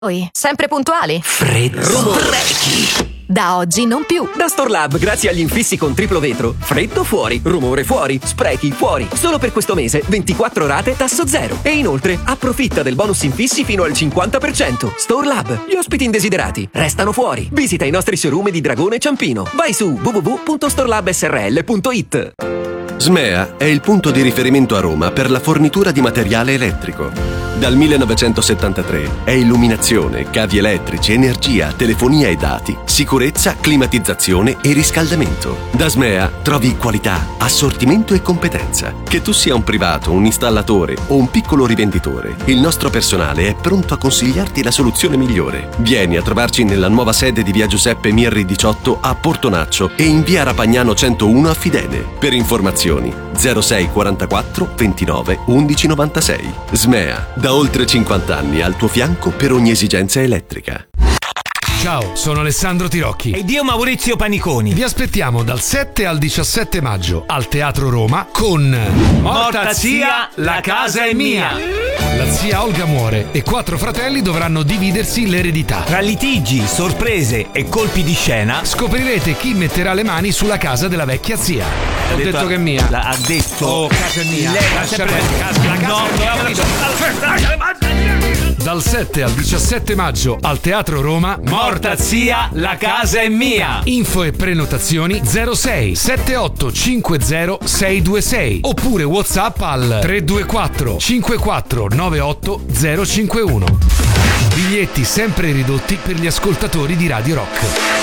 Sempre puntuali? Freddo. Sprechi. Da oggi non più. Da Storlab, grazie agli infissi con triplo vetro, freddo fuori, rumore fuori, sprechi fuori. Solo per questo mese 24 rate tasso zero. E inoltre approfitta del bonus infissi fino al 50%. Storlab, gli ospiti indesiderati restano fuori. Visita i nostri showroom di Dragone e Ciampino. Vai su www.storlabsrl.it. Smea è il punto di riferimento a Roma per la fornitura di materiale elettrico. Dal 1973 è illuminazione, cavi elettrici, energia, telefonia e dati, sicurezza, climatizzazione e riscaldamento. Da Smea trovi qualità, assortimento e competenza. Che tu sia un privato, un installatore o un piccolo rivenditore, il nostro personale è pronto a consigliarti la soluzione migliore. Vieni a trovarci nella nuova sede di via Giuseppe Mirri 18 a Portonaccio e in via Rapagnano 101 a Fidene. Per informazioni 06 44 29 11 96. Smea, da oltre 50 anni al tuo fianco per ogni esigenza elettrica. Ciao, sono Alessandro Tirocchi. Ed io Maurizio Paniconi. Vi aspettiamo dal 7 al 17 maggio al Teatro Roma con Morta zia, la casa è mia. La zia Olga muore e 4 fratelli dovranno dividersi l'eredità. Tra litigi, sorprese e colpi di scena scoprirete chi metterà le mani sulla casa della vecchia zia. Ho detto che è mia. Ha detto. Oh, casa è mia. Lei Lascia la casa no, dal 7 al 17 maggio al Teatro Roma. Morta zia, la casa è mia. Info e prenotazioni 06 78 50 626 oppure WhatsApp al 324 54 98 051. Biglietti sempre ridotti per gli ascoltatori di Radio Rock.